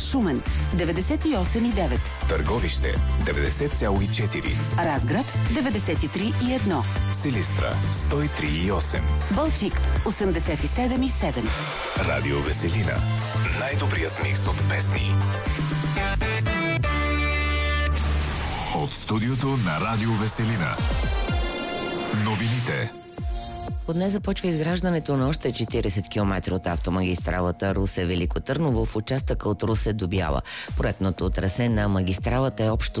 Шумен 98,9. Търговище 90,4. Разград 93,1. Силистра 103,8. Балчик 87,7. Радио Веселина. Най-добрият микс от песни. От студиото на Радио Веселина. Новините. От днес започва изграждането на още 40 км от автомагистралата Русе-Велико Търново в участъка от Русе до Бяла. Проектното трасе на магистралата е общо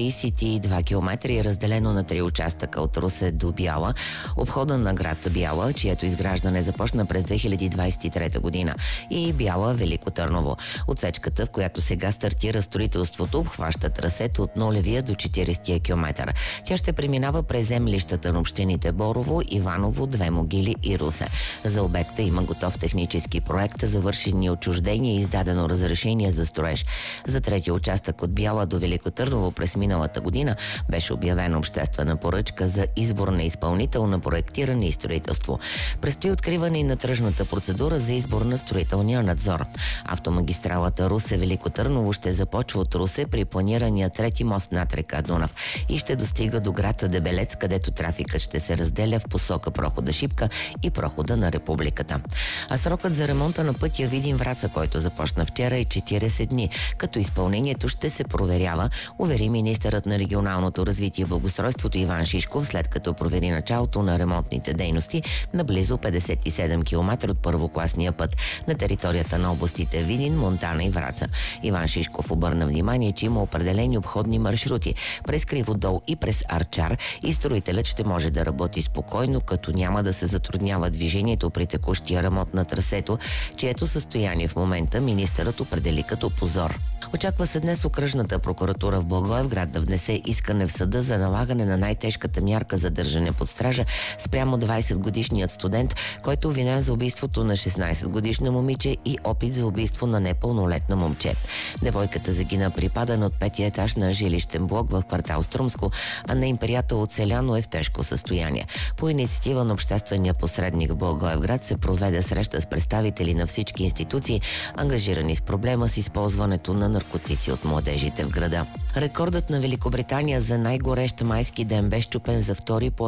132 км и разделено на 3 участъка от Русе до Бяла. Обхода на град Бяла, чието изграждане започна през 2023 година, и Бяла-Велико Търново. Отсечката, в която сега стартира строителството, обхваща трасето от 0 до 40 км. Тя ще преминава през землищата на общините Борово, Иваново, Две могили и Русе. За обекта има готов технически проект, завършени отчуждения и издадено разрешение за строеж. За третия участък от Бяла до Велико Търново през миналата година беше обявена обществена поръчка за избор на изпълнител на проектиране и строителство. Предстои откриване и на тръжната процедура за избор на строителния надзор. Автомагистралата Русе-Велико Търново ще започва от Русе при планирания трети мост над река Дунав и ще достига до град Дебелец, където трафикът ще се разделя в посока прохода Шипка и прохода на Републиката. А срокът за ремонта на пътя Видин-Враца, който започна вчера, е 40 дни, като изпълнението ще се проверява, увери министърът на регионалното развитие и благоустройството Иван Шишков, след като провери началото на ремонтните дейности на близо 57 км от първокласния път на територията на областите Видин, Монтана и Враца. Иван Шишков обърна внимание, че има определени обходни маршрути през Криводол и през Арчар и строителят ще може да работи спокойно, като няма да се затруднява движението при текущия ремонт на трасето, чието състояние в момента министърът определи като позор. Очаква се днес окръжната прокуратура в Благоевград да внесе искане в съда за налагане на най-тежката мярка за държане под стража спрямо 20-годишният студент, който е обвинен за убийството на 16-годишно момиче и опит за убийство на непълнолетно момче. Девойката загина при падане от 5-ти етаж на жилищен блок в квартал Струмско, а нейн приятел оцеляно е в тежко състояние. По инициатива на обществения посредник в Благоевград се проведе среща с представители на всички институции, ангажирани с проблема с използването на наркотици от младежите в града. Рекордът на Великобритания за най-горещ майски ден бе счупен за втори